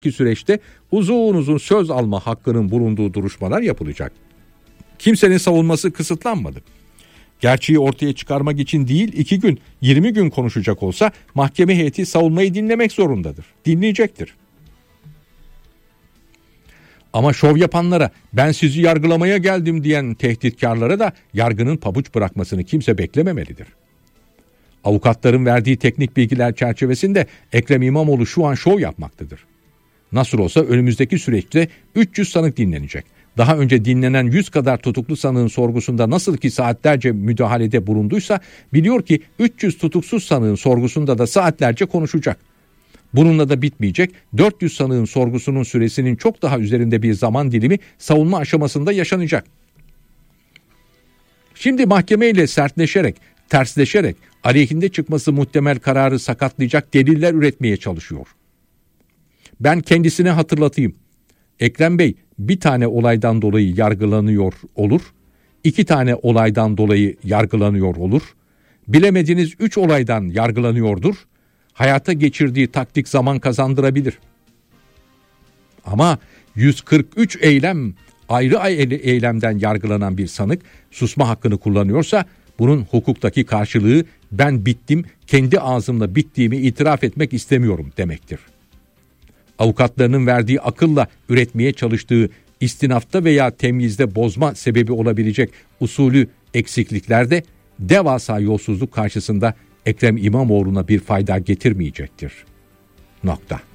süreçte uzun uzun söz alma hakkının bulunduğu duruşmalar yapılacak. Kimsenin savunması kısıtlanmadı. Gerçeği ortaya çıkarmak için değil 2 gün 20 gün konuşacak olsa mahkeme heyeti savunmayı dinlemek zorundadır. Dinleyecektir. Ama şov yapanlara ben sizi yargılamaya geldim diyen tehditkarlara da yargının pabuç bırakmasını kimse beklememelidir. Avukatların verdiği teknik bilgiler çerçevesinde Ekrem İmamoğlu şu an şov yapmaktadır. Nasıl olsa önümüzdeki süreçte 300 sanık dinlenecek. Daha önce dinlenen 100 kadar tutuklu sanığın sorgusunda nasıl ki saatlerce müdahalede bulunduysa biliyor ki 300 tutuksuz sanığın sorgusunda da saatlerce konuşacak. Bununla da bitmeyecek. 400 sanığın sorgusunun süresinin çok daha üzerinde bir zaman dilimi savunma aşamasında yaşanacak. Şimdi mahkemeyle sertleşerek, tersleşerek aleyhinde çıkması muhtemel kararı sakatlayacak deliller üretmeye çalışıyor. Ben kendisine hatırlatayım. Ekrem Bey bir tane olaydan dolayı yargılanıyor olur, 2 tane olaydan dolayı yargılanıyor olur, bilemediğiniz 3 olaydan yargılanıyordur, hayata geçirdiği taktik zaman kazandırabilir. Ama 143 ayrı eylemden yargılanan bir sanık susma hakkını kullanıyorsa bunun hukuktaki karşılığı ben bittim, kendi ağzımla bittiğimi itiraf etmek istemiyorum demektir. Avukatlarının verdiği akılla üretmeye çalıştığı istinafta veya temyizde bozma sebebi olabilecek usulü eksikliklerde devasa yolsuzluk karşısında Ekrem İmamoğlu'na bir fayda getirmeyecektir. Nokta.